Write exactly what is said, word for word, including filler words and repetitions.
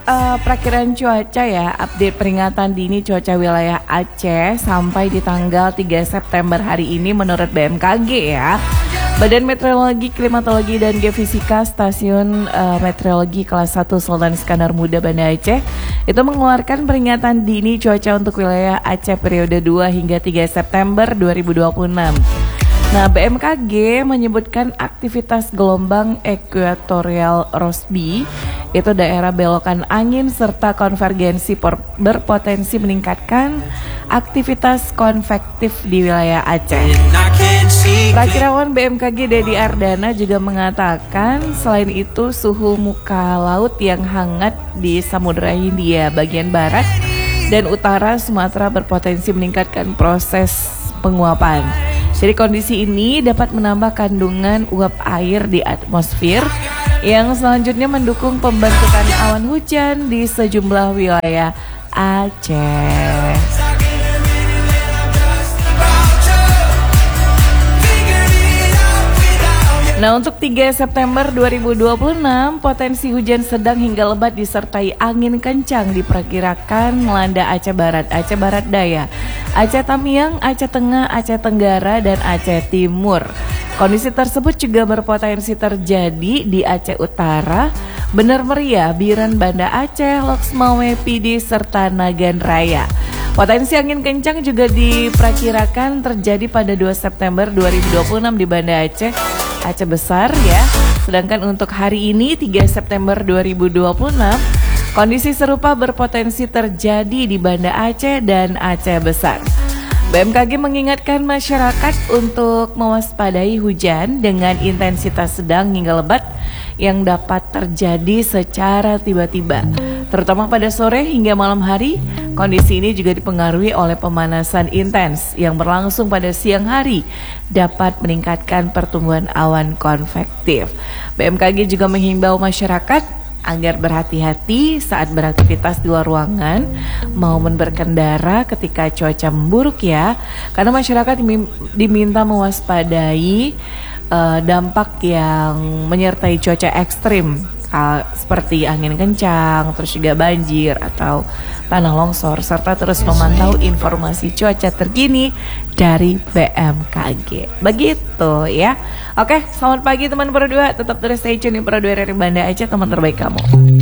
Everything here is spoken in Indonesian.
uh, perakiraan cuaca ya, update peringatan dini cuaca wilayah Aceh sampai di tanggal tiga September hari ini menurut B M K G ya. Badan Meteorologi, Klimatologi, dan Geofisika Stasiun uh, Meteorologi Kelas satu Sultan Iskandar Muda Banda Aceh itu mengeluarkan peringatan dini cuaca untuk wilayah Aceh periode dua hingga tiga September dua ribu dua puluh enam. Nah, B M K G menyebutkan aktivitas gelombang ekuatorial Rossby itu daerah belokan angin serta konvergensi berpotensi meningkatkan aktivitas konvektif di wilayah Aceh. Perakirawan B M K G Dedi Ardana juga mengatakan selain itu suhu muka laut yang hangat di Samudra Hindia bagian barat dan utara Sumatera berpotensi meningkatkan proses penguapan. Jadi kondisi ini dapat menambah kandungan uap air di atmosfer yang selanjutnya mendukung pembentukan awan hujan di sejumlah wilayah Aceh. Nah, untuk tiga September dua ribu dua puluh enam, potensi hujan sedang hingga lebat disertai angin kencang diperkirakan melanda Aceh Barat, Aceh Barat Daya, Aceh Tamiang, Aceh Tengah, Aceh Tenggara, dan Aceh Timur. Kondisi tersebut juga berpotensi terjadi di Aceh Utara, Bener Meriah, Biren, Banda Aceh, Loksmawe, Pidi, serta Nagan Raya. Potensi angin kencang juga diperkirakan terjadi pada dua September dua ribu dua puluh enam di Banda Aceh, Aceh Besar ya. Sedangkan untuk hari ini tiga September dua ribu dua puluh enam, kondisi serupa berpotensi terjadi di Banda Aceh dan Aceh Besar. B M K G mengingatkan masyarakat untuk mewaspadai hujan dengan intensitas sedang hingga lebat yang dapat terjadi secara tiba-tiba, terutama pada sore hingga malam hari. Kondisi ini juga dipengaruhi oleh pemanasan intens yang berlangsung pada siang hari dapat meningkatkan pertumbuhan awan konvektif. B M K G juga menghimbau masyarakat agar berhati-hati saat beraktivitas di luar ruangan maupun berkendara ketika cuaca memburuk ya, karena masyarakat diminta mewaspadai uh, dampak yang menyertai cuaca ekstrim uh, seperti angin kencang, terus juga banjir atau tanah longsor, serta terus memantau informasi cuaca terkini dari B M K G. Begitu ya. Oke, selamat pagi teman Pro dua. Tetap terus stay tune di Pro dua dari Banda Aceh, teman terbaik kamu.